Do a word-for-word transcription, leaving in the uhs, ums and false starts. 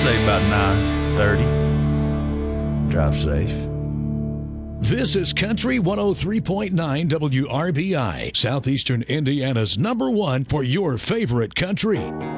say about nine thirty. Drive safe. This is Country one oh three point nine W R B I, Southeastern Indiana's number one for your favorite country.